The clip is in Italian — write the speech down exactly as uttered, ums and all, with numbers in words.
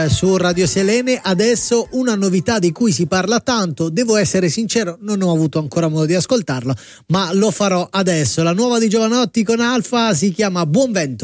Su Radio Selene adesso una novità di cui si parla tanto, devo essere sincero, non ho avuto ancora modo di ascoltarlo, ma lo farò adesso. La nuova di Jovanotti con Alfa si chiama Buon Vento.